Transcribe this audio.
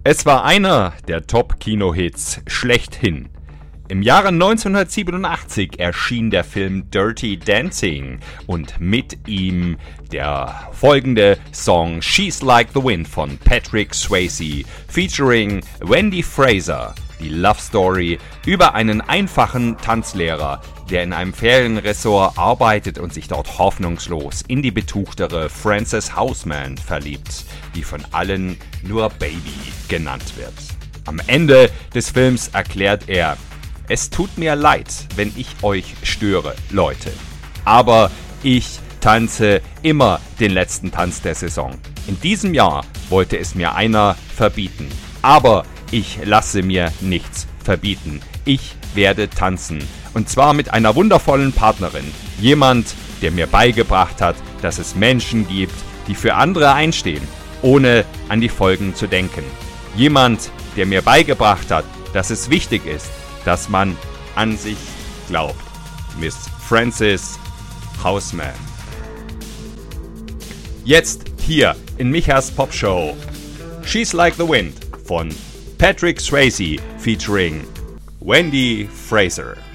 Es war einer der Top-Kino-Hits schlechthin. Im Jahre 1987 erschien der Film Dirty Dancing und mit ihm der folgende Song She's Like the Wind von Patrick Swayze featuring Wendy Fraser. Die Love Story über einen einfachen Tanzlehrer, der in einem Ferienresort arbeitet und sich dort hoffnungslos in die betuchtere Frances Houseman verliebt, die von allen nur Baby genannt wird. Am Ende des Films erklärt er: Es tut mir leid, wenn ich euch störe, Leute. Aber ich tanze immer den letzten Tanz der Saison. In diesem Jahr wollte es mir einer verbieten. Aber ich lasse mir nichts verbieten. Ich werde tanzen. Und zwar mit einer wundervollen Partnerin. Jemand, der mir beigebracht hat, dass es Menschen gibt, die für andere einstehen, ohne an die Folgen zu denken. Jemand, der mir beigebracht hat, dass es wichtig ist, dass man an sich glaubt. Miss Frances Houseman. Jetzt hier in Michas Popshow. She's Like the Wind von Patrick Swayze featuring Wendy Fraser.